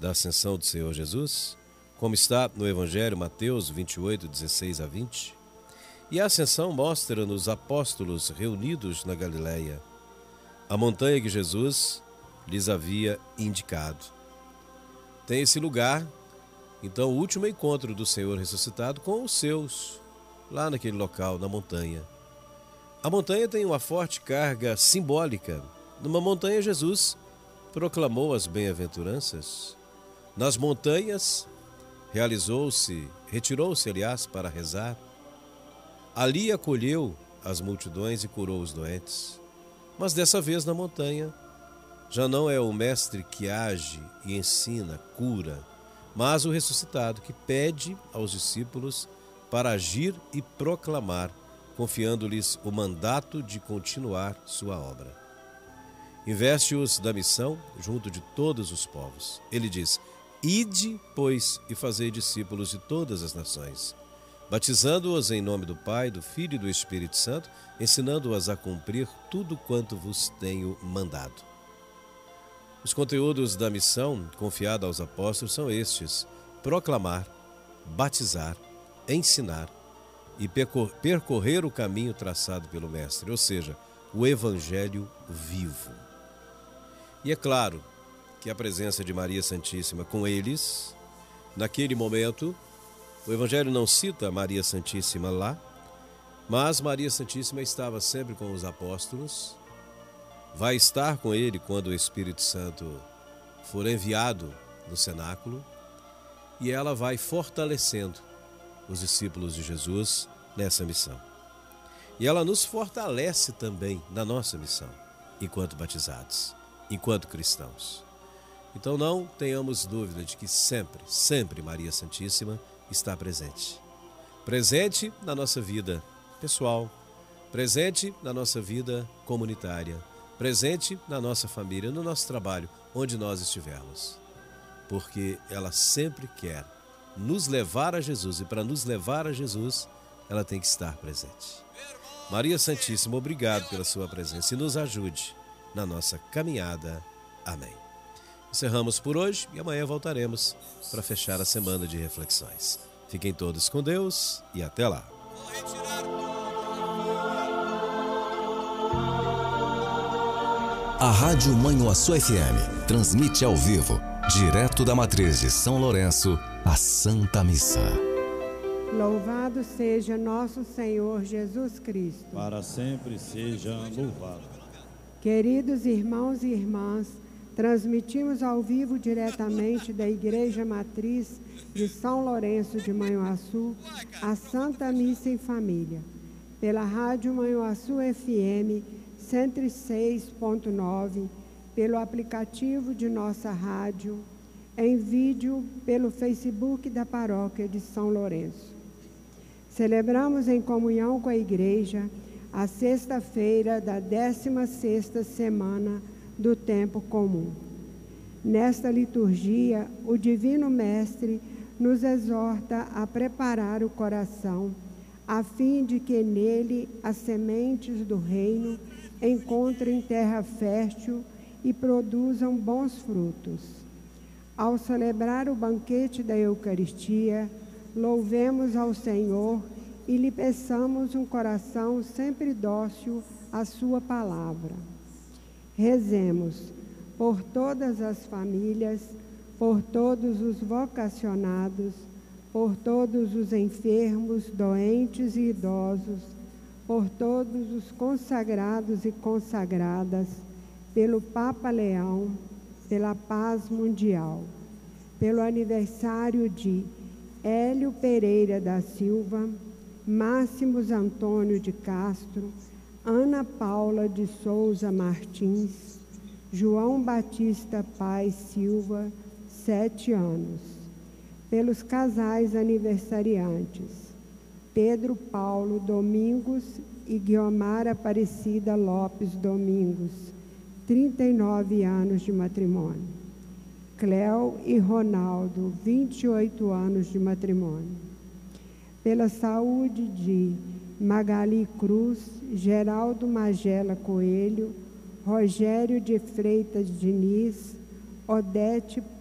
da ascensão do Senhor Jesus, como está no Evangelho Mateus 28, 16 a 20. E a ascensão mostra-nos apóstolos reunidos na Galileia, a montanha que Jesus lhes havia indicado. Tem esse lugar, então, o último encontro do Senhor ressuscitado com os seus, lá naquele local, na montanha. A montanha tem uma forte carga simbólica. Numa montanha, Jesus proclamou as bem-aventuranças. Nas montanhas, retirou-se, aliás, para rezar. Ali acolheu as multidões e curou os doentes. Mas dessa vez na montanha, já não é o mestre que age e ensina, cura, mas o ressuscitado que pede aos discípulos para agir e proclamar, confiando-lhes o mandato de continuar sua obra. Investe-os da missão junto de todos os povos. Ele diz: ide, pois, e fazei discípulos de todas as nações, batizando-os em nome do Pai, do Filho e do Espírito Santo, ensinando-os a cumprir tudo quanto vos tenho mandado. Os conteúdos da missão confiada aos apóstolos são estes: proclamar, batizar, ensinar e percorrer o caminho traçado pelo Mestre, ou seja, o Evangelho vivo. E é claro que a presença de Maria Santíssima com eles, naquele momento, o Evangelho não cita Maria Santíssima lá, mas Maria Santíssima estava sempre com os apóstolos, vai estar com ele quando o Espírito Santo for enviado no cenáculo, e ela vai fortalecendo os discípulos de Jesus nessa missão. E ela nos fortalece também na nossa missão, enquanto batizados, enquanto cristãos. Então não tenhamos dúvida de que sempre, sempre Maria Santíssima está presente. Presente na nossa vida pessoal, presente na nossa vida comunitária, presente na nossa família, no nosso trabalho, onde nós estivermos. Porque ela sempre quer nos levar a Jesus, e para nos levar a Jesus, ela tem que estar presente. Maria Santíssima, obrigado pela sua presença e nos ajude na nossa caminhada. Amém. Encerramos por hoje e amanhã voltaremos para fechar a semana de reflexões. Fiquem todos com Deus e até lá. A Rádio Manhuaçu FM transmite ao vivo, direto da matriz de São Lourenço, a Santa Missa. Louvado seja nosso Senhor Jesus Cristo. Para sempre seja louvado. Queridos irmãos e irmãs, transmitimos ao vivo diretamente da Igreja Matriz de São Lourenço de Manhuaçu a Santa Missa em Família, pela Rádio Manhuaçu FM 106.9, pelo aplicativo de nossa rádio, em vídeo pelo Facebook da Paróquia de São Lourenço. Celebramos em comunhão com a Igreja a sexta-feira da 16ª semana do Tempo Comum. Nesta liturgia, o Divino Mestre nos exorta a preparar o coração, a fim de que nele as sementes do reino encontrem terra fértil e produzam bons frutos. Ao celebrar o banquete da Eucaristia, louvemos ao Senhor e lhe peçamos um coração sempre dócil à sua palavra. Rezemos por todas as famílias, por todos os vocacionados, por todos os enfermos, doentes e idosos, por todos os consagrados e consagradas, pelo Papa Leão, pela paz mundial, pelo aniversário de Hélio Pereira da Silva, Máximos Antônio de Castro, Ana Paula de Souza Martins, João Batista Paz Silva, 7 anos. Pelos casais aniversariantes, Pedro Paulo Domingos e Guiomar Aparecida Lopes Domingos, 39 anos de matrimônio. Cléo e Ronaldo, 28 anos de matrimônio. Pela saúde de Magali Cruz, Geraldo Magela Coelho, Rogério de Freitas Diniz, Odete